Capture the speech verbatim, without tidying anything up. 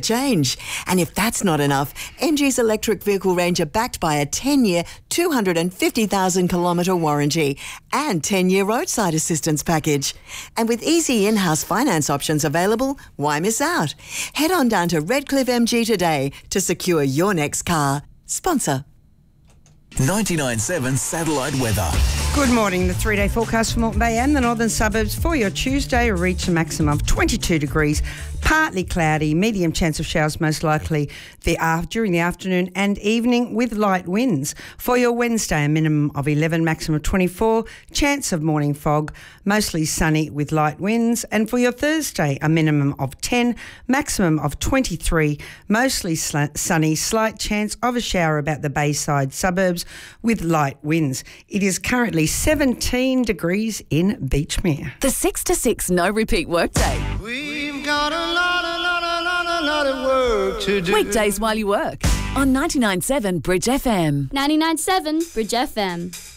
change. And if that's not enough, M G's electric vehicle range are backed by a ten-year, two hundred fifty thousand kilometre warranty and ten-year roadside assistance package. And with easy in-house finance options available, why miss out? Head on down to Redcliffe M G today to secure your next car. Sponsor. ninety-nine point seven Satellite Weather. Good morning. The three-day forecast for Moreton Bay and the northern suburbs for your Tuesday will reach a maximum of twenty-two degrees, partly cloudy, medium chance of showers most likely the, uh, during the afternoon and evening with light winds. For your Wednesday, a minimum of eleven, maximum of twenty-four, chance of morning fog, mostly sunny with light winds. And for your Thursday, a minimum of ten, maximum of twenty-three, mostly sl- sunny, slight chance of a shower about the Bayside suburbs with light winds. It is currently seventeen degrees in Beachmere. The six to six no repeat workday. We've got a lot, a lot, a lot, a lot of work to do. Weekdays while you work on ninety-nine point seven Bridge F M. ninety-nine point seven Bridge F M.